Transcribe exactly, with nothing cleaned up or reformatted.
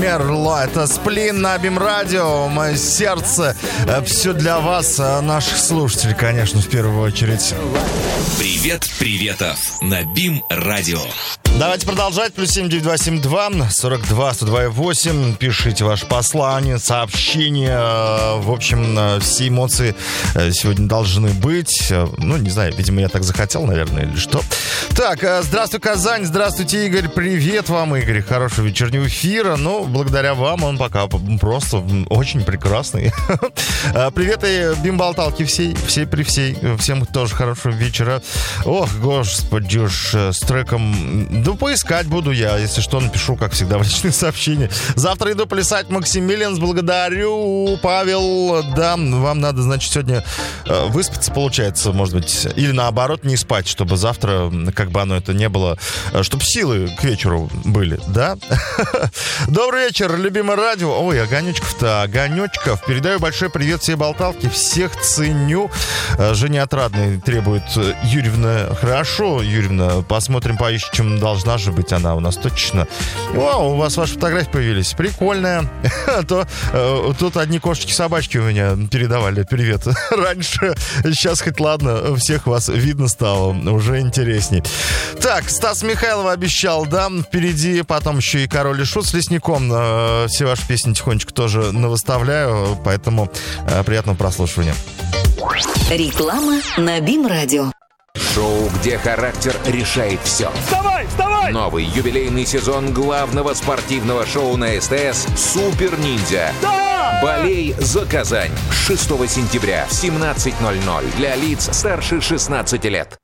Мерло, это Сплин на Бим Радио. Мое сердце, все для вас, наших слушателей, конечно, в первую очередь. Привет, приветов на Бим Радио. Давайте продолжать. Плюс семь девять два семь два сорок два сто два восемь. Пишите ваше послание, сообщения. В общем, все эмоции сегодня должны быть. Ну, не знаю, видимо, я так захотел, наверное, или что. Так, здравствуй, Казань. Здравствуйте, Игорь. Привет вам, Игорь. Хорошего вечернего эфира. Ну, благодаря вам он пока просто очень прекрасный. Привет и бимболталки всей, всей при всей. Всем тоже хорошего вечера. Ох, господи уж, с треком... Ну, поискать буду я, если что, напишу, как всегда, в личные сообщения. Завтра иду плясать, Максимилиан, благодарю, Павел. Да, вам надо, значит, сегодня выспаться, получается, может быть, или наоборот, не спать, чтобы завтра, как бы оно это не было, чтобы силы к вечеру были, да? Добрый вечер, любимое радио. Ой, огонечков-то, огонечков. Передаю большой привет всей болталке, всех ценю. Женя Отрадный требует Юрьевна. Хорошо, Юрьевна, посмотрим, поищем, должна же быть она у нас точно. О, у вас ваши фотографии появились. Прикольная. То, тут одни кошечки-собачки у меня передавали привет раньше. Сейчас хоть ладно, всех вас видно стало. Уже интересней. Так, Стас Михайлов обещал, да, впереди потом еще и Король и Шут с Лесником. Все ваши песни тихонечко тоже навыставляю, поэтому приятного прослушивания. Реклама на Бим Радио. Шоу, где характер решает все. Вставай, вставай! Новый юбилейный сезон главного спортивного шоу на СТС «Супер Ниндзя». Да! Болей за Казань. шестого сентября в семнадцать ноль ноль для лиц старше шестнадцати лет.